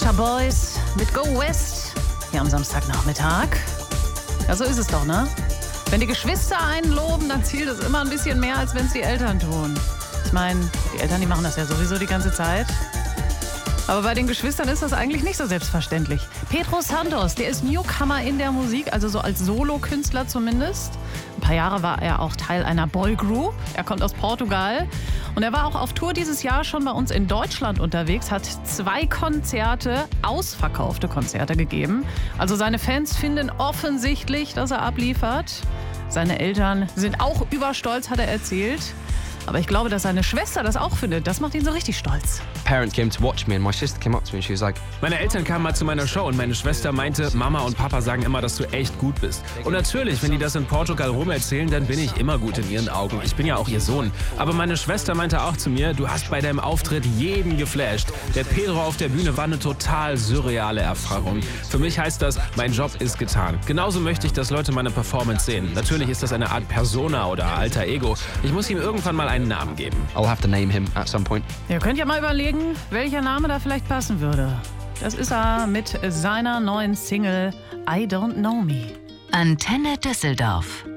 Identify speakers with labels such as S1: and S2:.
S1: Natasha Boyce mit Go West hier am Samstagnachmittag. Ja, so ist es doch, ne? Wenn die Geschwister einen loben, dann zählt es immer ein bisschen mehr, als wenn es die Eltern tun. Ich meine, die Eltern, die machen das ja sowieso die ganze Zeit. Aber bei den Geschwistern ist das eigentlich nicht so selbstverständlich. Pedro Santos, der ist Newcomer in der Musik, also so als Solokünstler zumindest. Ein paar Jahre war er auch Teil einer Boygroup. Er kommt aus Portugal. Und er war auch auf Tour dieses Jahr schon bei uns in Deutschland unterwegs, hat 2 Konzerte, ausverkaufte Konzerte gegeben. Also seine Fans finden offensichtlich, dass er abliefert. Seine Eltern sind auch überstolz, hat er erzählt. Aber ich glaube, dass seine Schwester das auch findet. Das macht ihn so richtig stolz.
S2: Parents came to watch me and my sister came up to me and she was like,
S3: meine Eltern kamen mal zu meiner Show und meine Schwester meinte, Mama und Papa sagen immer, dass du echt gut bist. Und natürlich, wenn die das in Portugal rumerzählen, dann bin ich immer gut in ihren Augen. Ich bin ja auch ihr Sohn. Aber meine Schwester meinte auch zu mir, du hast bei deinem Auftritt jeden geflasht. Der Pedro auf der Bühne war eine total surreale Erfahrung. Für mich heißt das, mein Job ist getan. Genauso möchte ich, dass Leute meine Performance sehen. Natürlich ist das eine Art Persona oder alter Ego. Ich muss ihm irgendwann mal einen Namen geben.
S2: I'll have to name him at some point.
S1: Ihr könnt ja mal überlegen, welcher Name da vielleicht passen würde. Das ist er mit seiner neuen Single I Don't Know Me.
S4: Antenne Düsseldorf.